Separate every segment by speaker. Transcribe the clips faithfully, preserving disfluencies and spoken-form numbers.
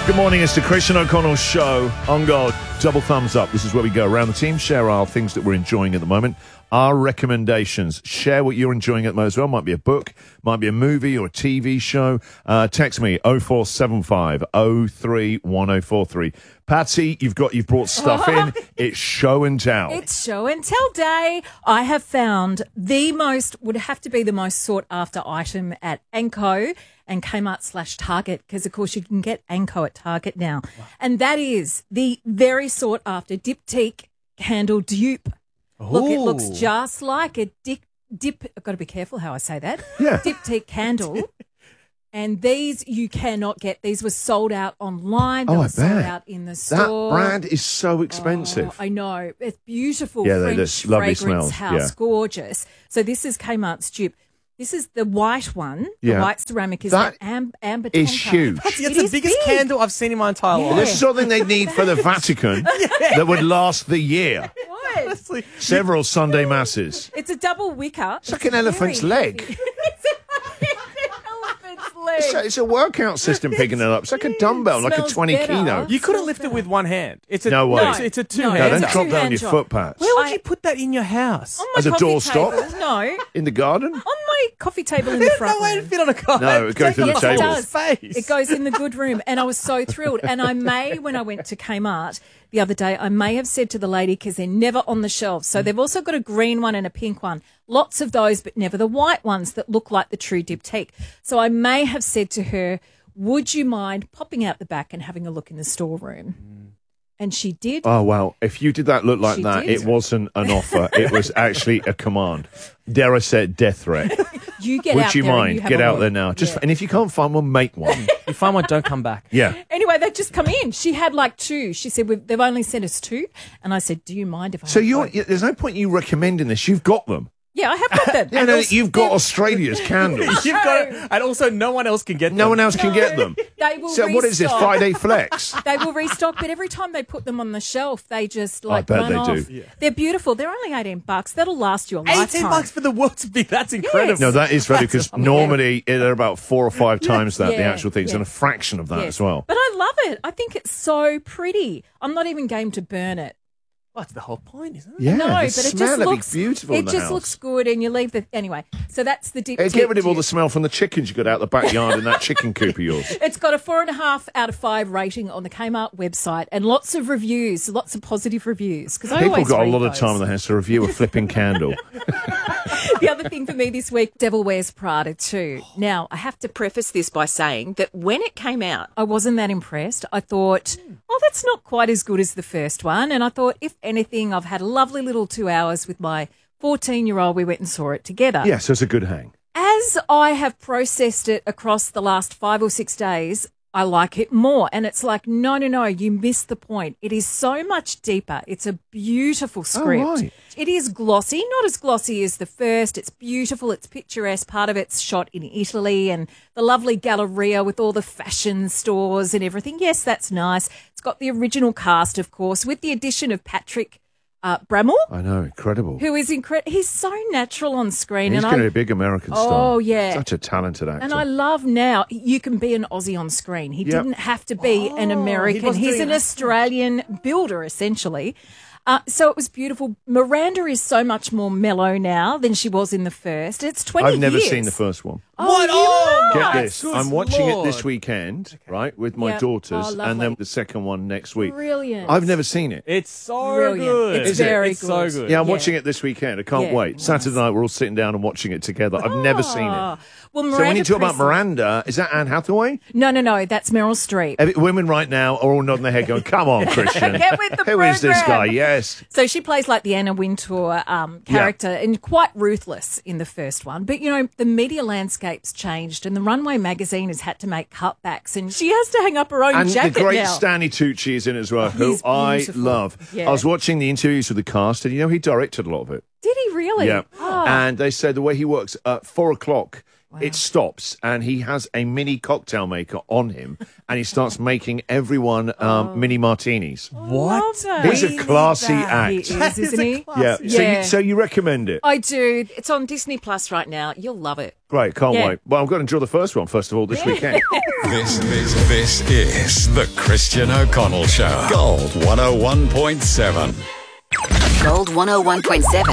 Speaker 1: Good morning, it's the Christian O'Connell Show. On God, double thumbs up. This is where we go around the team, share our things that we're enjoying at the moment, our recommendations. Share what you're enjoying at the moment as well. Might be a book, might be a movie or a T V show. Uh, text me, oh four seven five, oh three one oh four three. Patsy, you've got you've brought stuff in. It's show and tell.
Speaker 2: It's show and tell day. I have found the most, would have to be the most sought after item at Anko and Kmart slash Target, because of course you can get Anko at Target now. Wow. And that is the very sought after Diptyque candle dupe. Ooh. Look, it looks just like a dip, dip, I've got to be careful how I say that.
Speaker 1: Yeah.
Speaker 2: Diptyque candle. And these you cannot get. These were sold out online. They
Speaker 1: oh,
Speaker 2: were
Speaker 1: I
Speaker 2: sold
Speaker 1: bet.
Speaker 2: out in the store.
Speaker 1: That brand is so expensive.
Speaker 2: Oh, I know. It's beautiful.
Speaker 1: Yeah,
Speaker 2: French
Speaker 1: there's lovely
Speaker 2: fragrance
Speaker 1: smells.
Speaker 2: house.
Speaker 1: Yeah.
Speaker 2: Gorgeous. So this is Kmart's dupe. This is the white one.
Speaker 1: Yeah.
Speaker 2: The white ceramic is
Speaker 1: That
Speaker 2: the am- amber
Speaker 1: is
Speaker 2: tonka.
Speaker 1: huge.
Speaker 3: It's
Speaker 2: It
Speaker 3: the
Speaker 2: is
Speaker 3: biggest
Speaker 2: big.
Speaker 3: candle I've seen in my entire
Speaker 2: Yeah.
Speaker 3: life.
Speaker 1: This is something they need for the Vatican that would last the year.
Speaker 2: What?
Speaker 3: Honestly.
Speaker 1: Several Sunday masses.
Speaker 2: It's a double wicker.
Speaker 1: It's like an elephant's leg.
Speaker 2: It's an elephant's leg.
Speaker 1: It's a, it's a workout system picking it up. It's like a dumbbell, like a
Speaker 2: Smells
Speaker 1: twenty
Speaker 2: better.
Speaker 1: kilo.
Speaker 3: You couldn't lift it with one hand. It's a,
Speaker 1: No way.
Speaker 3: It's, it's a two
Speaker 2: No,
Speaker 1: No,
Speaker 3: hand.
Speaker 1: don't
Speaker 2: it's a
Speaker 1: drop down
Speaker 2: two-hand
Speaker 1: your
Speaker 2: job.
Speaker 1: foot pads.
Speaker 3: Where would
Speaker 2: I-
Speaker 3: you put that in your house?
Speaker 2: On my
Speaker 1: As a
Speaker 2: coffee
Speaker 1: doorstop?
Speaker 2: table- No.
Speaker 1: In the garden?
Speaker 2: On my coffee table in the front
Speaker 3: no way to
Speaker 2: room.
Speaker 3: fit on a car.
Speaker 1: No, it goes
Speaker 3: Take
Speaker 1: through
Speaker 3: up
Speaker 1: the
Speaker 3: the
Speaker 2: Yes, it
Speaker 3: whole
Speaker 1: table.
Speaker 2: does.
Speaker 3: space.
Speaker 2: It goes in the good room, and I was so thrilled. And I may, when I went to Kmart the other day, I may have said to the lady, because they're never on the shelves. So they've also got a green one and a pink one. Lots of those, but never the white ones that look like the true Diptyque. So I may have said to her, would you mind popping out the back and having a look in the storeroom? And she did.
Speaker 1: Oh, wow. If you did that look like
Speaker 2: She
Speaker 1: that,
Speaker 2: did.
Speaker 1: it wasn't an offer. It was actually a command. Dare I say, death threat.
Speaker 2: You get
Speaker 1: Would
Speaker 2: out
Speaker 1: you
Speaker 2: there and
Speaker 1: mind?
Speaker 2: you have
Speaker 1: Get
Speaker 2: a
Speaker 1: out
Speaker 2: look.
Speaker 1: there now. Just
Speaker 2: Yeah.
Speaker 1: And if you can't find one, make one.
Speaker 3: You find one, don't come back.
Speaker 1: Yeah.
Speaker 2: Anyway, they just come in. She had like two. She said, We've, they've only sent us two. And I said, do you mind if I
Speaker 1: So
Speaker 2: have
Speaker 1: you're,
Speaker 2: both?"
Speaker 1: there's no point you recommending this. You've got them.
Speaker 2: Yeah, I have got them.
Speaker 1: Yeah,
Speaker 2: And
Speaker 1: no,
Speaker 2: also-
Speaker 1: you've got
Speaker 2: they're-
Speaker 1: Australia's candles.
Speaker 3: You've got it, and also no one else can get
Speaker 1: No
Speaker 3: them.
Speaker 1: one else can get them.
Speaker 2: They will
Speaker 1: So what is this,
Speaker 2: restock.
Speaker 1: Friday Flex?
Speaker 2: They will restock, but every time they put them on the shelf, they just like
Speaker 1: bet
Speaker 2: run
Speaker 1: they
Speaker 2: off.
Speaker 1: do. Yeah.
Speaker 2: They're beautiful. They're only eighteen bucks. That'll last you a lifetime.
Speaker 3: eighteen bucks for the world's big. That's incredible.
Speaker 1: No, that is very because normally they're about four or five times that, the
Speaker 2: Yeah,
Speaker 1: actual things,
Speaker 2: yeah.
Speaker 1: and a fraction of that
Speaker 2: Yes.
Speaker 1: as well.
Speaker 2: But I love it. I think it's so pretty. I'm not even game to burn it.
Speaker 3: Well, that's the whole point, isn't it?
Speaker 1: Yeah,
Speaker 2: no,
Speaker 1: the
Speaker 2: but it
Speaker 1: smell
Speaker 2: just
Speaker 1: would
Speaker 2: looks
Speaker 1: be beautiful
Speaker 2: It
Speaker 1: in the
Speaker 2: just
Speaker 1: house.
Speaker 2: looks good, and you leave the anyway. So that's the dip.
Speaker 1: Hey, get rid of all the smell from the chickens you got out the backyard in that chicken coop of yours.
Speaker 2: It's got a four and a half out of five rating on the Kmart website, and lots of reviews, lots of positive reviews. Because I
Speaker 1: People
Speaker 2: always
Speaker 1: got a
Speaker 2: read
Speaker 1: lot of
Speaker 2: those.
Speaker 1: time in the house to review a flipping candle.
Speaker 2: The other thing for me this week, Devil Wears Prada too. Now, I have to preface this by saying that when it came out, I wasn't that impressed. I thought, oh, that's not quite as good as the first one. And I thought, if anything, I've had a lovely little two hours with my fourteen-year-old. We went and saw it together.
Speaker 1: Yeah, so it's a good hang.
Speaker 2: As I have processed it across the last five or six days, I like it more. And it's like, no, no, no, you missed the point. It is so much deeper. It's a beautiful script.
Speaker 1: right.
Speaker 2: It is glossy, not as glossy as the first. It's beautiful. It's picturesque. Part of it's shot in Italy and the lovely Galleria with all the fashion stores and everything. Yes, that's nice. It's got the original cast, of course, with the addition of Patrick uh, Bramall,
Speaker 1: I know, incredible.
Speaker 2: who is incredible. He's so natural on screen.
Speaker 1: He's
Speaker 2: and
Speaker 1: going
Speaker 2: I
Speaker 1: to be a big American star.
Speaker 2: Oh, yeah.
Speaker 1: Such a talented actor.
Speaker 2: And I love now you can be an Aussie on screen. He
Speaker 1: Yep.
Speaker 2: didn't have to be an American.
Speaker 3: wasn't
Speaker 2: He's
Speaker 3: doing
Speaker 2: an
Speaker 3: an
Speaker 2: Australian builder, essentially. Uh, so it was beautiful. Miranda is so much more mellow now than she was in the first. It's twenty
Speaker 1: I've never
Speaker 2: years.
Speaker 1: seen the first one.
Speaker 2: Oh,
Speaker 3: What?
Speaker 2: you
Speaker 3: Oh,
Speaker 1: Get
Speaker 2: must.
Speaker 1: this.
Speaker 3: Good
Speaker 1: I'm watching it this
Speaker 3: Lord.
Speaker 1: weekend, right, with my
Speaker 2: Yeah.
Speaker 1: daughters,
Speaker 2: Oh,
Speaker 1: and
Speaker 2: lovely.
Speaker 1: then the second one next week.
Speaker 2: Brilliant.
Speaker 1: I've never seen it.
Speaker 3: It's so
Speaker 2: Brilliant.
Speaker 3: good.
Speaker 2: It's
Speaker 1: Is it?
Speaker 2: very
Speaker 3: It's
Speaker 2: good.
Speaker 3: so good.
Speaker 1: Yeah, I'm
Speaker 2: Yeah.
Speaker 1: watching it this weekend. I can't
Speaker 2: Yeah.
Speaker 1: wait. Saturday night, we're all sitting down and watching it together. I've never seen it.
Speaker 2: Ah. Well,
Speaker 1: So
Speaker 2: Miranda
Speaker 1: when you talk about
Speaker 2: Priestly-
Speaker 1: Miranda, is that Anne Hathaway?
Speaker 2: No, no, no. That's Meryl Streep.
Speaker 1: Every- Women right now are all nodding their head going, come on, Christian.
Speaker 2: Get with the
Speaker 1: Who is this guy?
Speaker 2: program.
Speaker 1: Yes.
Speaker 2: So she plays like the Anna Wintour um, character and quite ruthless in the first one. But, you know, the media landscape's changed and the Runway magazine has had to make cutbacks and she has to hang up her own
Speaker 1: And
Speaker 2: jacket
Speaker 1: the great
Speaker 2: now.
Speaker 1: Stanley Tucci is in as well, who
Speaker 2: He's
Speaker 1: I
Speaker 2: beautiful.
Speaker 1: love.
Speaker 2: Yeah.
Speaker 1: I was watching the interviews with the cast, and you know, he directed a lot of it.
Speaker 2: Did he really?
Speaker 1: Yeah.
Speaker 2: Oh.
Speaker 1: And they said the way he works at four o'clock, it stops, and he has a mini cocktail maker on him, and he starts making everyone um,
Speaker 2: Oh.
Speaker 1: mini martinis.
Speaker 3: What?
Speaker 1: He's a classy
Speaker 2: He
Speaker 1: act.
Speaker 2: is, isn't he?
Speaker 1: Yeah. So,
Speaker 2: Yeah.
Speaker 1: you, so you recommend it?
Speaker 4: I do. It's on Disney Plus right now. You'll love it.
Speaker 1: Great, can't
Speaker 2: Yeah.
Speaker 1: wait. Well, I'm going to enjoy the first one first of all this weekend.
Speaker 5: This, this, this is the Christian O'Connell Show. Gold one oh one point seven.
Speaker 6: Gold one oh one point seven.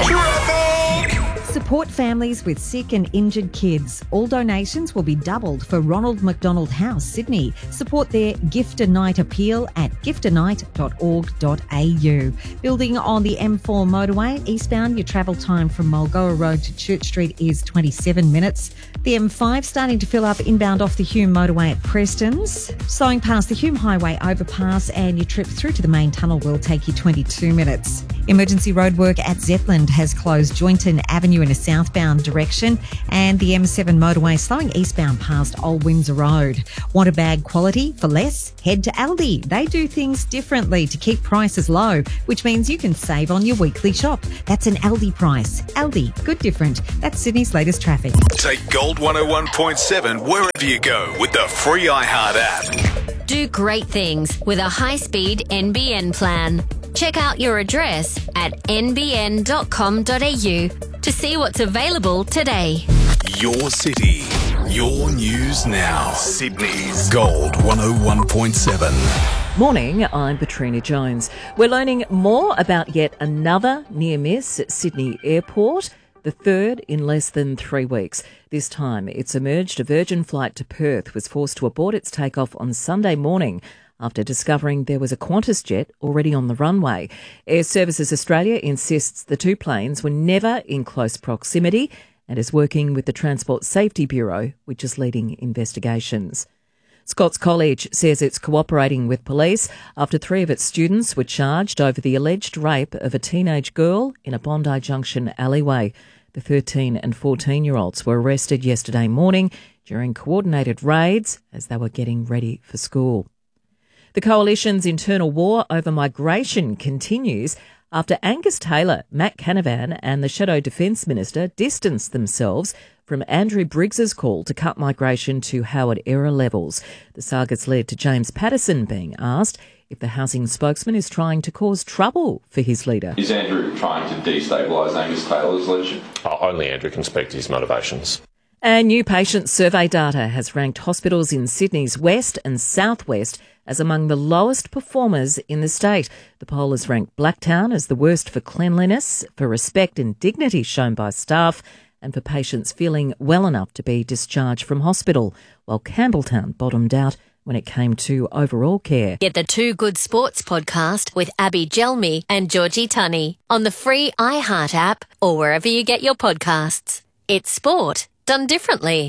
Speaker 7: Support families with sick and injured kids. All donations will be doubled for Ronald McDonald House, Sydney. Support their Gift a Night appeal at gift a night dot org dot a u. Building on the M four motorway, eastbound, your travel time from Mulgoa Road to Church Street is twenty-seven minutes. The M five starting to fill up inbound off the Hume motorway at Preston's. Slowing past the Hume Highway overpass, and your trip through to the main tunnel will take you twenty-two minutes. Emergency roadwork at Zetland has closed Joynton Avenue in a southbound direction, and the M seven motorway slowing eastbound past Old Windsor Road. Want a bag quality for less? Head to Aldi. They do things differently to keep prices low, which means you can save on your weekly shop. That's an Aldi price. Aldi, good different. That's Sydney's latest traffic.
Speaker 5: Take Gold one oh one point seven wherever you go with the free iHeart app.
Speaker 8: Do great things with a high-speed N B N plan. Check out your address at n b n dot com dot a u to see what's available today.
Speaker 5: Your city, your news now. Sydney's Gold one oh one point seven.
Speaker 4: Morning, I'm Katrina Jones. We're learning more about yet another near miss at Sydney Airport, the third in less than three weeks. This time, it's emerged a Virgin flight to Perth was forced to abort its takeoff on Sunday morning after discovering there was a Qantas jet already on the runway. Air Services Australia insists the two planes were never in close proximity and is working with the Transport Safety Bureau, which is leading investigations. Scots College says it's cooperating with police after three of its students were charged over the alleged rape of a teenage girl in a Bondi Junction alleyway. The thirteen and fourteen-year-olds were arrested yesterday morning during coordinated raids as they were getting ready for school. The Coalition's internal war over migration continues after Angus Taylor, Matt Canavan and the Shadow Defence Minister distanced themselves from Andrew Briggs's call to cut migration to Howard-era levels. The saga's led to James Patterson being asked if the housing spokesman is trying to cause trouble for his leader.
Speaker 9: Is Andrew trying to destabilise Angus Taylor's leadership?
Speaker 10: Oh, only Andrew can speak to his motivations.
Speaker 4: And new patient survey data has ranked hospitals in Sydney's west and southwest as among the lowest performers in the state. The poll has ranked Blacktown as the worst for cleanliness, for respect and dignity shown by staff, and for patients feeling well enough to be discharged from hospital, while Campbelltown bottomed out when it came to overall care.
Speaker 8: Get the Two Good Sports podcast with Abby Gelmi and Georgie Tunney on the free iHeart app or wherever you get your podcasts. It's sport done differently.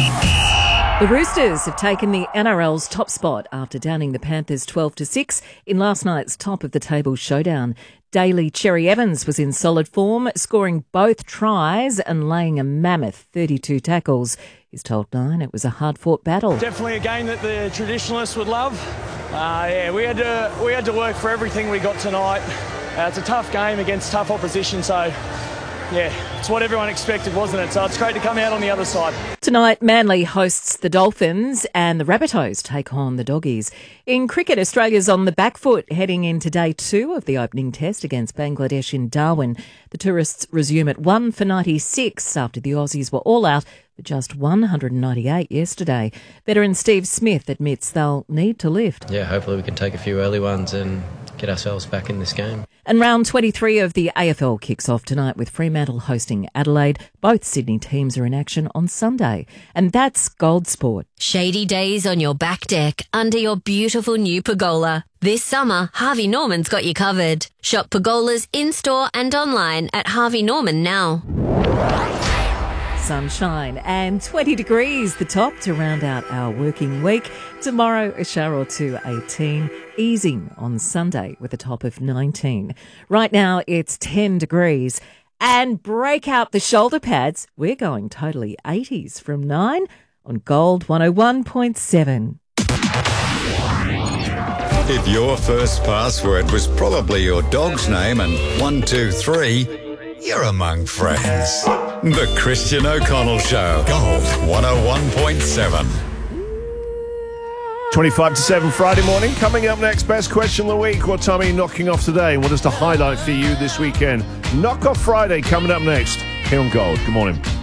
Speaker 4: The Roosters have taken the N R L's top spot after downing the Panthers twelve to six in last night's top-of-the-table showdown. Daly Cherry Evans was in solid form, scoring both tries and laying a mammoth thirty-two tackles. He's told Nine it was a hard-fought battle.
Speaker 11: Definitely a game that the traditionalists would love. Uh, yeah, we had to we had to work for everything we got tonight. Uh, it's a tough game against tough opposition, so yeah, it's what everyone expected, wasn't it? So it's great to come out on the other side.
Speaker 4: Tonight, Manly hosts the Dolphins and the Rabbitohs take on the Doggies. In cricket, Australia's on the back foot heading into day two of the opening test against Bangladesh in Darwin. The tourists resume at one for ninety-six after the Aussies were all out for just one hundred ninety-eight yesterday. Veteran Steve Smith admits they'll need to lift.
Speaker 12: Yeah, hopefully we can take a few early ones and get ourselves back in this game.
Speaker 4: And round twenty-three of the A F L kicks off tonight with Fremantle hosting Adelaide. Both Sydney teams are in action on Sunday. And that's Gold Sport.
Speaker 8: Shady days on your back deck under your beautiful new pergola. This summer, Harvey Norman's got you covered. Shop pergolas in-store and online at Harvey Norman now.
Speaker 4: Sunshine and twenty degrees, the top to round out our working week. Tomorrow, a shower or two, eighteen, easing on Sunday with a top of nineteen. Right now, it's ten degrees. And break out the shoulder pads. We're going totally eighties from nine on Gold one oh one point seven.
Speaker 5: If your first password was probably your dog's name and one two three, you're among friends. The Christian O'Connell Show. Gold one oh one point seven.
Speaker 1: twenty-five to seven Friday morning. Coming up next, best question of the week. What time are you knocking off today? What is the highlight for you this weekend? Knock Off Friday coming up next here on Gold. Good morning.